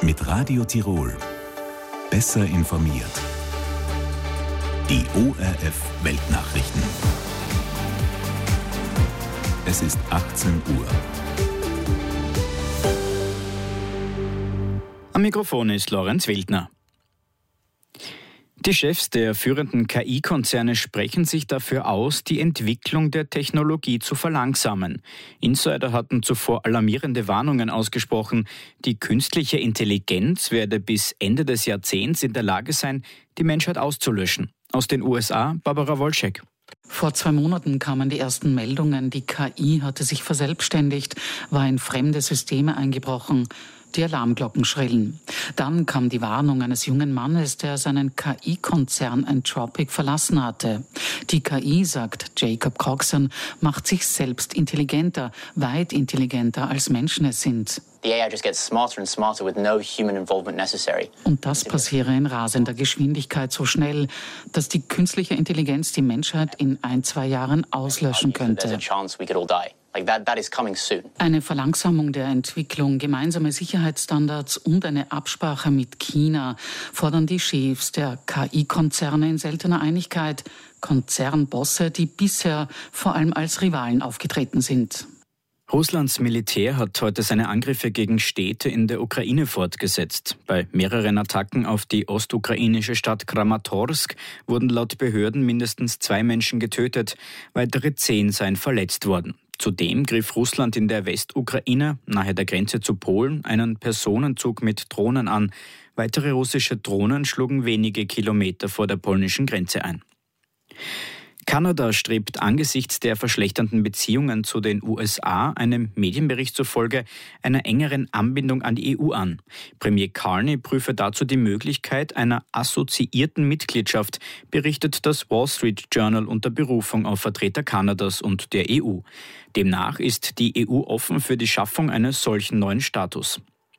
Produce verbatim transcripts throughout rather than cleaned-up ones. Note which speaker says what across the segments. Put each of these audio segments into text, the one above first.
Speaker 1: Mit Radio Tirol. Besser informiert. Die O R F Weltnachrichten. Es ist achtzehn Uhr.
Speaker 2: Am Mikrofon ist Lorenz Wildner. Die Chefs der führenden K I-Konzerne sprechen sich dafür aus, die Entwicklung der Technologie zu verlangsamen. Insider hatten zuvor alarmierende Warnungen ausgesprochen. Die künstliche Intelligenz werde bis Ende des Jahrzehnts in der Lage sein, die Menschheit auszulöschen. Aus den U S A, Barbara Wolschek.
Speaker 3: Vor zwei Monaten kamen die ersten Meldungen. Die K I hatte sich verselbstständigt, war in fremde Systeme eingebrochen. Die Alarmglocken schrillen. Dann kam die Warnung eines jungen Mannes, der seinen K I-Konzern Anthropic verlassen hatte. Die K I, sagt Jacob Coxon, macht sich selbst intelligenter, weit intelligenter als Menschen es sind.
Speaker 4: The A I just gets smarter and smarter with no human involvement necessary.
Speaker 3: Und das passiere in rasender Geschwindigkeit so schnell, dass die künstliche Intelligenz die Menschheit in ein, zwei Jahren auslöschen könnte.
Speaker 4: There's a chance we could all die. Like that, that is coming soon.
Speaker 3: Eine Verlangsamung der Entwicklung, gemeinsame Sicherheitsstandards und eine Absprache mit China fordern die Chefs der K I-Konzerne in seltener Einigkeit. Konzernbosse, die bisher vor allem als Rivalen aufgetreten sind.
Speaker 2: Russlands Militär hat heute seine Angriffe gegen Städte in der Ukraine fortgesetzt. Bei mehreren Attacken auf die ostukrainische Stadt Kramatorsk wurden laut Behörden mindestens zwei Menschen getötet, weitere zehn seien verletzt worden. Zudem griff Russland in der Westukraine, nahe der Grenze zu Polen, einen Personenzug mit Drohnen an. Weitere russische Drohnen schlugen wenige Kilometer vor der polnischen Grenze ein. Kanada strebt angesichts der verschlechternden Beziehungen zu den U S A einem Medienbericht zufolge einer engeren Anbindung an die E U an. Premier Carney prüfe dazu die Möglichkeit einer assoziierten Mitgliedschaft, berichtet das Wall Street Journal unter Berufung auf Vertreter Kanadas und der E U. Demnach ist die E U offen für die Schaffung eines solchen neuen Status.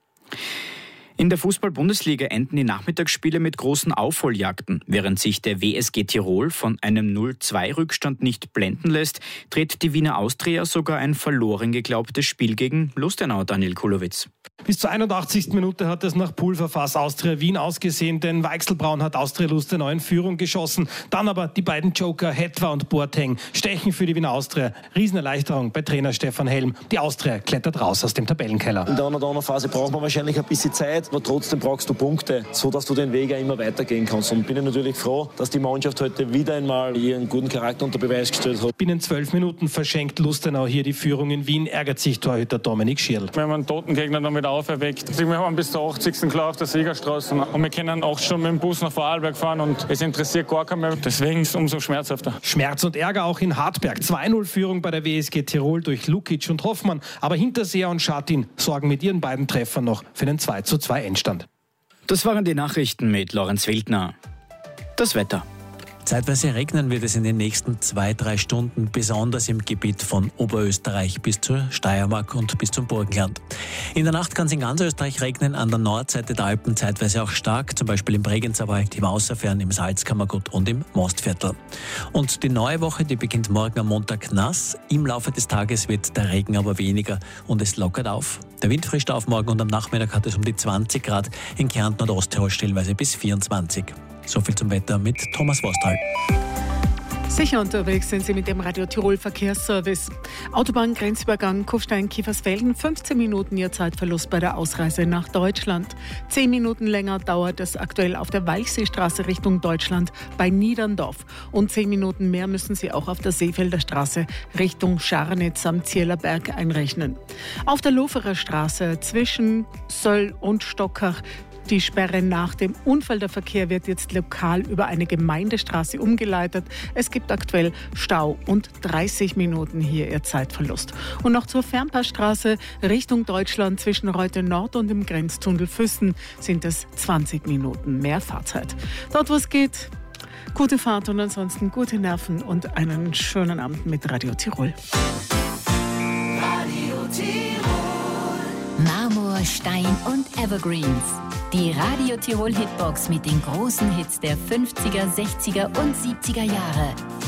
Speaker 2: In der Fußball-Bundesliga enden die Nachmittagsspiele mit großen Aufholjagden. Während sich der W S G Tirol von einem null zwei Rückstand nicht blenden lässt, dreht die Wiener Austria sogar ein verloren geglaubtes Spiel gegen Lustenau, Daniel Kulowitz.
Speaker 5: Bis zur einundachtzigsten Minute hat es nach Pulverfass Austria Wien ausgesehen, denn Weichselbraun hat Austria Lustenau in Führung geschossen. Dann aber die beiden Joker Hetwa und Boateng stechen für die Wiener Austria. Riesenerleichterung bei Trainer Stefan Helm. Die Austria klettert raus aus dem Tabellenkeller.
Speaker 6: In der anderen Phase braucht man wahrscheinlich ein bisschen Zeit, aber trotzdem brauchst du Punkte, sodass du den Weg ja immer weitergehen kannst. Und bin ich natürlich froh, dass die Mannschaft heute wieder einmal ihren guten Charakter unter Beweis gestellt hat.
Speaker 5: Binnen zwölf Minuten verschenkt Lustenau hier die Führung in Wien, ärgert sich Torhüter Dominik Schirl.
Speaker 7: Wir haben einen toten Gegner damit auferweckt. Wir haben bis zur achtzigsten klar auf der Siegerstraße und wir können auch schon mit dem Bus nach Vorarlberg fahren und es interessiert gar keinen mehr. Deswegen ist es umso schmerzhafter.
Speaker 5: Schmerz und Ärger auch in Hartberg. zwei null Führung bei der W S G Tirol durch Lukic und Hoffmann. Aber Hinterseher und Schatin sorgen mit ihren beiden Treffern noch für den zwei zu zwei Endstand.
Speaker 2: Das waren die Nachrichten mit Lorenz Wildner. Das Wetter.
Speaker 8: Zeitweise regnen wird es in den nächsten zwei, drei Stunden, besonders im Gebiet von Oberösterreich bis zur Steiermark und bis zum Burgenland. In der Nacht kann es in ganz Österreich regnen, an der Nordseite der Alpen zeitweise auch stark, zum Beispiel im Bregenzerwald, Wald, im Außerfern, im Salzkammergut und im Mostviertel. Und die neue Woche, die beginnt morgen am Montag nass. Im Laufe des Tages wird der Regen aber weniger und es lockert auf. Der Wind frischt auf morgen und am Nachmittag hat es um die zwanzig Grad, in Kärnten und Osttirol stellenweise bis vierundzwanzig. So viel zum Wetter mit Thomas Vostal.
Speaker 9: Sicher unterwegs sind Sie mit dem Radio Tirol Verkehrsservice. Autobahn-Grenzübergang Kufstein-Kiefersfelden, fünfzehn Minuten Ihr Zeitverlust bei der Ausreise nach Deutschland. zehn Minuten länger dauert es aktuell auf der Walchseestraße Richtung Deutschland bei Niederndorf. Und zehn Minuten mehr müssen Sie auch auf der Seefelder Straße Richtung Scharnitz am Zierlerberg einrechnen. Auf der Loferer Straße zwischen Söll und Stockach die Sperre nach dem Unfall. Der Verkehr wird jetzt lokal über eine Gemeindestraße umgeleitet. Es gibt aktuell Stau und dreißig Minuten hier Ihr Zeitverlust. Und noch zur Fernpassstraße Richtung Deutschland zwischen Reute Nord und dem Grenztunnel Füssen sind es zwanzig Minuten mehr Fahrzeit. Dort, wo es geht, gute Fahrt und ansonsten gute Nerven und einen schönen Abend mit Radio Tirol.
Speaker 10: Radio Tirol. Marmor, Stein und Evergreens. Die Radio Tirol Hitbox mit den großen Hits der fünfziger, sechziger und siebziger Jahre.